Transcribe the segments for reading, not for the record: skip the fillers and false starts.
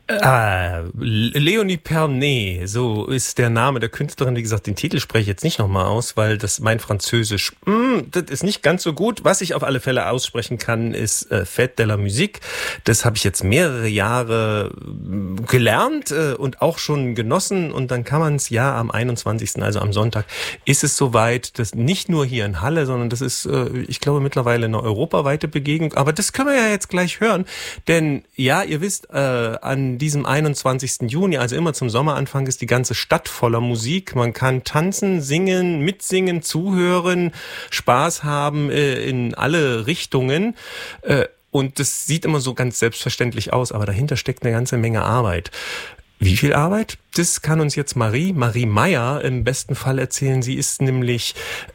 Leonie Pernet, so ist der Name der Künstlerin. Wie gesagt, den Titel spreche ich jetzt nicht nochmal aus, weil das mein Französisch, das ist nicht ganz so gut. Was ich auf alle Fälle aussprechen kann, ist Fête de la Musique. Das habe ich jetzt mehrere Jahre gelernt und auch schon genossen. Und dann kann man es am 21., also am Sonntag, ist es soweit, dass nicht nur hier in Halle, sondern das ist, ich glaube, mittlerweile eine europaweite Begegnung. Aber das können wir ja jetzt gleich hören. Denn ja, ihr wisst, an diesem 21. Juni, also immer zum Sommeranfang, ist die ganze Stadt voller Musik. Man kann tanzen, singen, mitsingen, zuhören, Spaß haben in alle Richtungen. Und das sieht immer so ganz selbstverständlich aus, aber dahinter steckt eine ganze Menge Arbeit. Wie viel Arbeit? Das kann uns jetzt Marie Meyer im besten Fall erzählen. Sie ist nämlich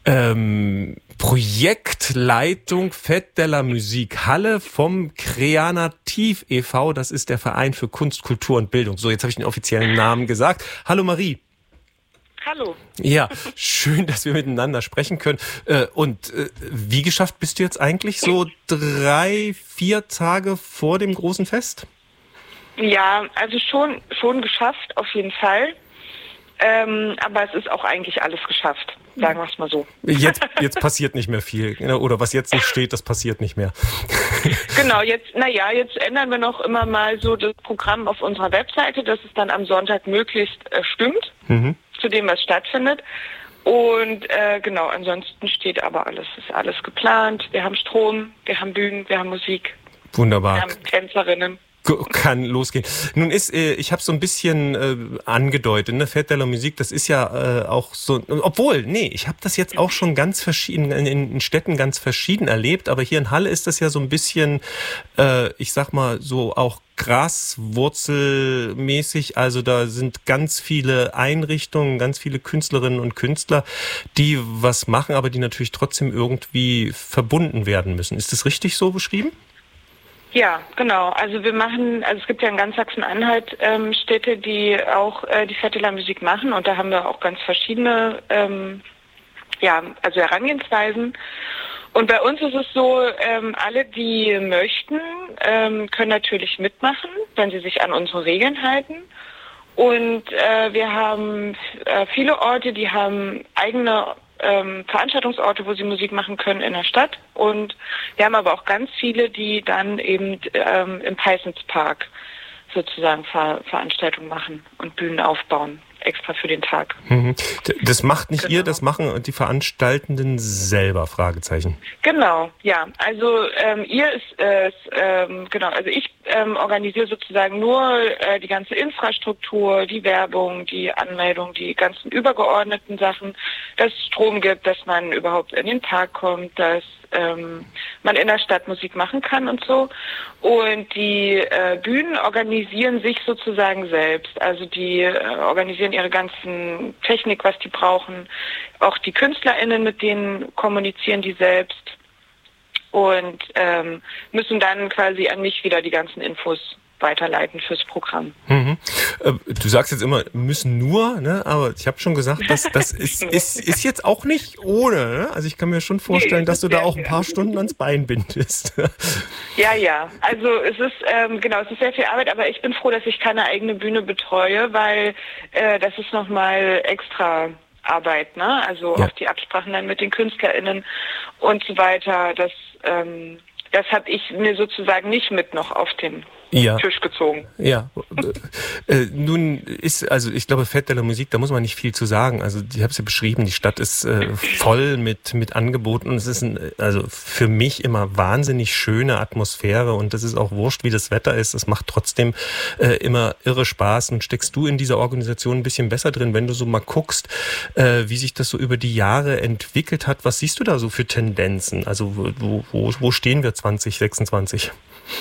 Projektleitung Fête de la Musique Halle vom Kreativ e.V. Das ist der Verein für Kunst, Kultur und Bildung. So, jetzt habe ich den offiziellen Namen gesagt. Hallo Marie. Hallo. Ja, schön, dass wir miteinander sprechen können. Und wie geschafft bist du jetzt eigentlich so 3-4 Tage vor dem großen Fest? Ja, also schon geschafft, auf jeden Fall. Aber es ist auch eigentlich alles geschafft, sagen wir es mal so. Jetzt passiert nicht mehr viel. Oder was jetzt nicht steht, das passiert nicht mehr. Genau, jetzt ändern wir noch immer mal so das Programm auf unserer Webseite, dass es dann am Sonntag möglichst stimmt, zu dem, was stattfindet. Und genau, ansonsten steht aber alles, ist alles geplant. Wir haben Strom, wir haben Bühnen, wir haben Musik. Wunderbar. Wir haben Tänzerinnen. Kann losgehen. Nun ich habe so ein bisschen angedeutet, ne, Fête de la Musique, das ist ja auch so, ich habe das jetzt auch schon ganz verschieden, in Städten ganz verschieden erlebt, aber hier in Halle ist das ja so ein bisschen, ich sag mal, so auch graswurzelmäßig, also da sind ganz viele Einrichtungen, ganz viele Künstlerinnen und Künstler, die was machen, aber die natürlich trotzdem irgendwie verbunden werden müssen. Ist das richtig so beschrieben? Ja, genau. Also es gibt ja in ganz Sachsen-Anhalt Städte, die auch die Fête de la Musique machen, und da haben wir auch ganz verschiedene Herangehensweisen. Und bei uns ist es so, alle, die möchten, können natürlich mitmachen, wenn sie sich an unsere Regeln halten. Und wir haben viele Orte, die haben eigene Veranstaltungsorte, wo sie Musik machen können in der Stadt, und wir haben aber auch ganz viele, die dann eben im Peissenspark sozusagen Veranstaltungen machen und Bühnen aufbauen, extra für den Tag. Das macht nicht ihr, das machen die Veranstaltenden selber, Fragezeichen. Genau, ja. Also ich organisiere sozusagen nur die ganze Infrastruktur, die Werbung, die Anmeldung, die ganzen übergeordneten Sachen, dass es Strom gibt, dass man überhaupt in den Park kommt, dass man in der Stadt Musik machen kann und so. Und die Bühnen organisieren sich sozusagen selbst. Also die organisieren ihre ganzen Technik, was die brauchen. Auch die KünstlerInnen, mit denen kommunizieren die selbst. Und müssen dann quasi an mich wieder die ganzen Infos weiterleiten fürs Programm. Du sagst jetzt immer, müssen nur, ne? Aber ich habe schon gesagt, das ist jetzt auch nicht ohne. Ne? Also ich kann mir schon vorstellen, dass du da auch ein paar Stunden ans Bein bindest. Ja. Also es ist sehr viel Arbeit, aber ich bin froh, dass ich keine eigene Bühne betreue, weil das ist nochmal extra Arbeit, ne? Also auch die Absprachen dann mit den KünstlerInnen und so weiter. Das habe ich mir sozusagen nicht mit noch auf den Tisch gezogen. Ja. Nun ich glaube, Fête de la Musique, da muss man nicht viel zu sagen. Also ich habe es ja beschrieben, die Stadt ist voll mit Angeboten, und es ist also für mich immer wahnsinnig schöne Atmosphäre, und das ist auch wurscht, wie das Wetter ist. Es macht trotzdem immer irre Spaß. Und steckst du in dieser Organisation ein bisschen besser drin, wenn du so mal guckst, wie sich das so über die Jahre entwickelt hat? Was siehst du da so für Tendenzen? Also wo stehen wir 2026?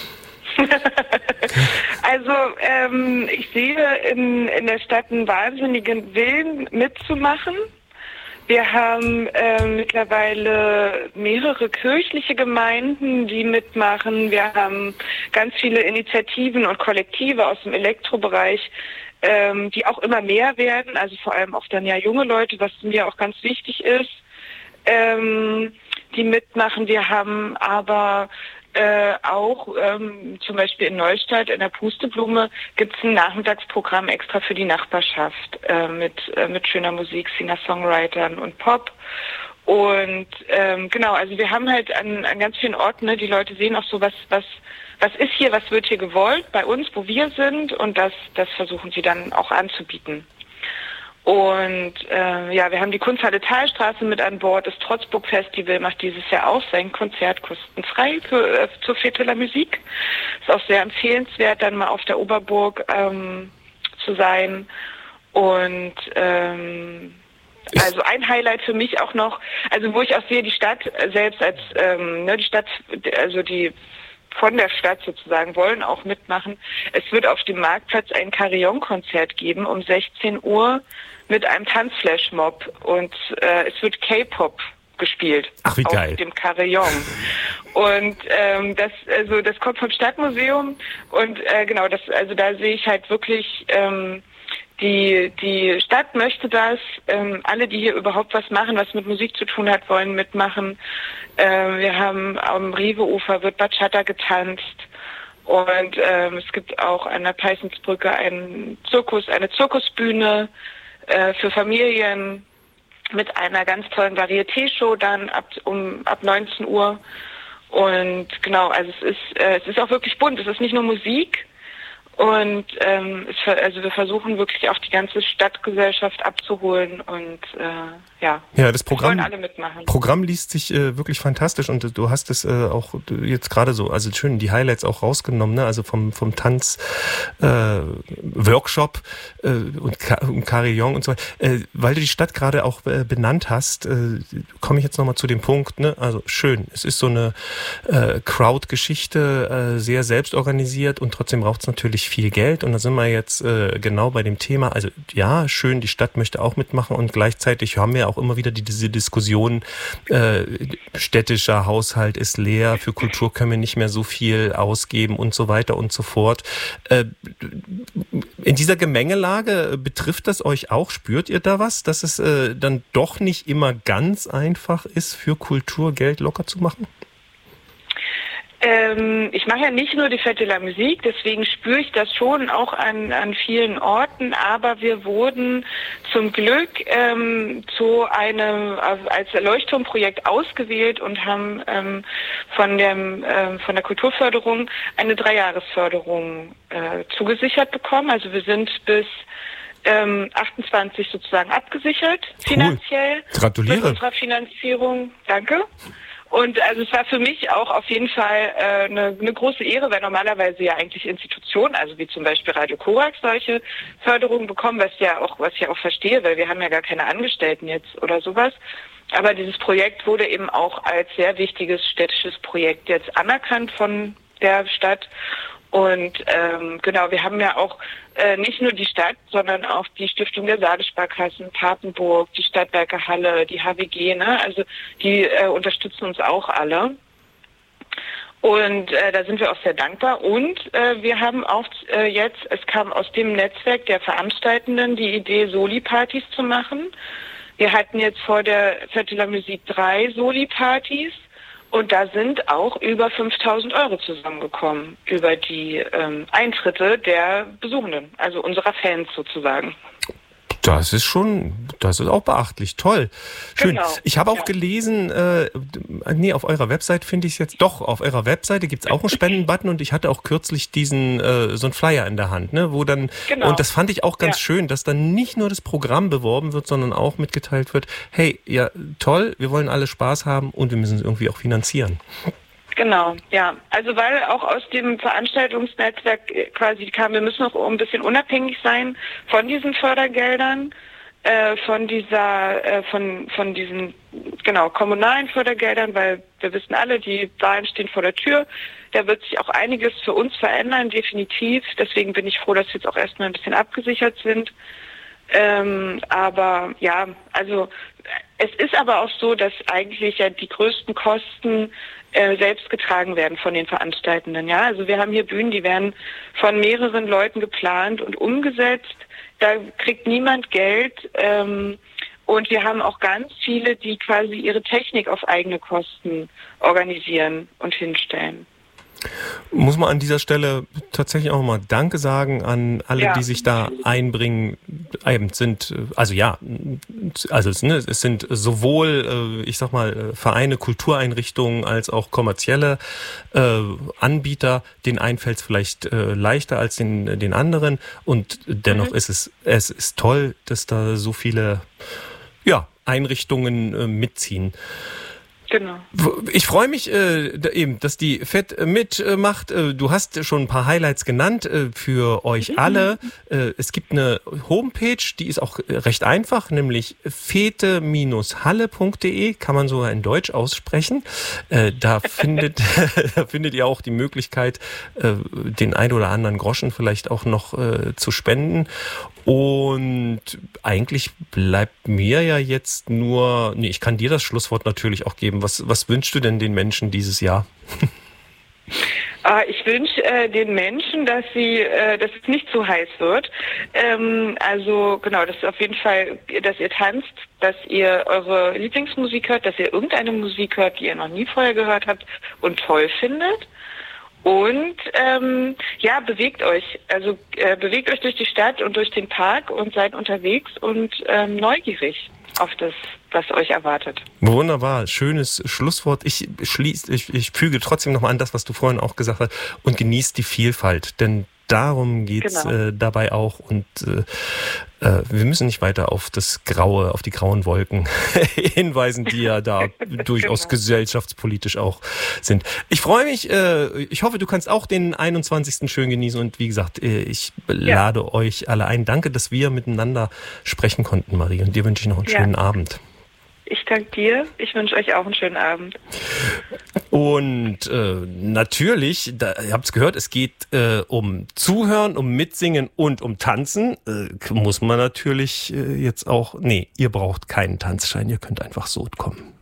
Also ich sehe in der Stadt einen wahnsinnigen Willen mitzumachen. Wir haben mittlerweile mehrere kirchliche Gemeinden, die mitmachen. Wir haben ganz viele Initiativen und Kollektive aus dem Elektrobereich, die auch immer mehr werden. Also vor allem auch dann ja junge Leute, was mir auch ganz wichtig ist, die mitmachen. Wir haben aber auch zum Beispiel in Neustadt in der Pusteblume gibt es ein Nachmittagsprogramm extra für die Nachbarschaft mit schöner Musik, Singer-Songwritern und Pop. Und genau, also wir haben halt an ganz vielen Orten, ne, die Leute sehen auch so, was ist hier, was wird hier gewollt bei uns, wo wir sind, und das versuchen sie dann auch anzubieten. Und wir haben die Kunsthalle Thalstraße mit an Bord. Das Trotzburg Festival macht dieses Jahr auch sein Konzert kostenfrei zur Fête de la Musique. Ist auch sehr empfehlenswert, dann mal auf der Oberburg zu sein. Und also ein Highlight für mich auch noch, also wo ich auch sehe, die Stadt selbst als die Stadt, also die von der Stadt sozusagen wollen auch mitmachen. Es wird auf dem Marktplatz ein Carillon-Konzert geben um 16 Uhr mit einem Tanzflashmob und es wird K-Pop gespielt. Ach, wie geil. Auf dem Carillon. Und das kommt vom Stadtmuseum und da sehe ich halt wirklich die Stadt möchte das, alle, die hier überhaupt was machen, was mit Musik zu tun hat, wollen mitmachen. Wir haben am Rive-Ufer wird Bachata getanzt und es gibt auch an der Peißensbrücke eine Zirkusbühne für Familien mit einer ganz tollen Varieté-Show dann ab 19 Uhr. Und genau, also es ist auch wirklich bunt. Es ist nicht nur Musik. Und wir versuchen wirklich auch die ganze Stadtgesellschaft abzuholen und das Programm, wollen alle mitmachen. Programm liest sich wirklich fantastisch und du hast es auch jetzt gerade so, also schön die Highlights auch rausgenommen, ne? Also vom Tanz Workshop und Carillon und so weiter. Weil du die Stadt gerade auch benannt hast, komme ich jetzt nochmal zu dem Punkt, ne? Also schön, es ist so eine Crowd-Geschichte, sehr selbst organisiert und trotzdem braucht es natürlich viel Geld und da sind wir jetzt genau bei dem Thema, also ja, schön, die Stadt möchte auch mitmachen und gleichzeitig haben wir auch immer wieder diese Diskussion, städtischer Haushalt ist leer, für Kultur können wir nicht mehr so viel ausgeben und so weiter und so fort. In dieser Gemengelage, betrifft das euch auch? Spürt ihr da was, dass es dann doch nicht immer ganz einfach ist, für Kultur Geld locker zu machen? Ich mache ja nicht nur die Fête de la Musique, deswegen spüre ich das schon auch an vielen Orten, aber wir wurden zum Glück als Leuchtturmprojekt ausgewählt und haben von der Kulturförderung eine 3-Jahresförderung zugesichert bekommen. Also wir sind bis 28 sozusagen abgesichert, finanziell. Cool. Gratuliere. Mit unserer Finanzierung. Danke. Und also es war für mich auch auf jeden Fall eine große Ehre, weil normalerweise ja eigentlich Institutionen, also wie zum Beispiel Radio Korax, solche Förderungen bekommen, was ich ja auch verstehe, weil wir haben ja gar keine Angestellten jetzt oder sowas. Aber dieses Projekt wurde eben auch als sehr wichtiges städtisches Projekt jetzt anerkannt von der Stadt. Und wir haben ja auch nicht nur die Stadt, sondern auch die Stiftung der Saale-Sparkassen, Papenburg, die Stadtwerke Halle, die HWG, ne? Also die unterstützen uns auch alle. Und da sind wir auch sehr dankbar. Und wir haben auch es kam aus dem Netzwerk der Veranstaltenden die Idee, Soli-Partys zu machen. Wir hatten jetzt vor der Fête de la Musique 3 Soli-Partys. Und da sind auch über 5.000 € zusammengekommen über die Eintritte der Besuchenden, also unserer Fans sozusagen. Das ist auch beachtlich. Toll. Schön. Genau. Ich habe auch gelesen, auf eurer Website finde ich es jetzt, doch, auf eurer Webseite gibt es auch einen Spendenbutton und ich hatte auch kürzlich so einen Flyer in der Hand, ne, wo dann, und das fand ich auch ganz schön, dass dann nicht nur das Programm beworben wird, sondern auch mitgeteilt wird, hey, ja, toll, wir wollen alle Spaß haben und wir müssen es irgendwie auch finanzieren. Genau, ja. Also weil auch aus dem Veranstaltungsnetzwerk quasi kam, wir müssen auch ein bisschen unabhängig sein von diesen Fördergeldern, von diesen kommunalen Fördergeldern, weil wir wissen alle, die Wahlen stehen vor der Tür. Da wird sich auch einiges für uns verändern, definitiv. Deswegen bin ich froh, dass wir jetzt auch erstmal ein bisschen abgesichert sind. Aber ja, also es ist aber auch so, dass eigentlich ja die größten Kosten selbst getragen werden von den Veranstaltenden. Ja, also wir haben hier Bühnen, die werden von mehreren Leuten geplant und umgesetzt. Da kriegt niemand Geld. Und wir haben auch ganz viele, die quasi ihre Technik auf eigene Kosten organisieren und hinstellen. Muss man an dieser Stelle tatsächlich auch mal Danke sagen an alle, die sich da einbringen. Es sind sowohl, ich sag mal, Vereine, Kultureinrichtungen als auch kommerzielle Anbieter. Den einen fällt es vielleicht leichter als den anderen. Und dennoch ist es ist toll, dass da so viele Einrichtungen mitziehen. Genau. Ich freue mich dass die FED mitmacht. Du hast schon ein paar Highlights genannt für euch alle. Es gibt eine Homepage, die ist auch recht einfach, nämlich fete-halle.de, kann man sogar in Deutsch aussprechen. Da findet ihr auch die Möglichkeit, den ein oder anderen Groschen vielleicht auch noch zu spenden. Und eigentlich bleibt mir ja jetzt nur, ich kann dir das Schlusswort natürlich auch geben. Was wünschst du denn den Menschen dieses Jahr? Ich wünsche den Menschen, dass es nicht zu heiß wird. Das ist auf jeden Fall, dass ihr tanzt, dass ihr eure Lieblingsmusik hört, dass ihr irgendeine Musik hört, die ihr noch nie vorher gehört habt und toll findet. Und bewegt euch. Also bewegt euch durch die Stadt und durch den Park und seid unterwegs und neugierig auf das, was euch erwartet. Wunderbar, schönes Schlusswort. Ich füge trotzdem nochmal an das, was du vorhin auch gesagt hast, und genießt die Vielfalt, denn darum geht's dabei auch. Und wir müssen nicht weiter auf die grauen Wolken hinweisen, die ja da durchaus gesellschaftspolitisch auch sind. Ich freue mich, ich hoffe, du kannst auch den 21. schön genießen und wie gesagt, ich lade euch alle ein. Danke, dass wir miteinander sprechen konnten, Marie, und dir wünsche ich noch einen schönen Abend. Ich danke dir. Ich wünsche euch auch einen schönen Abend. Und natürlich, ihr habt es gehört, es geht um Zuhören, um Mitsingen und um Tanzen. Muss man natürlich jetzt auch, ihr braucht keinen Tanzschein, ihr könnt einfach so kommen.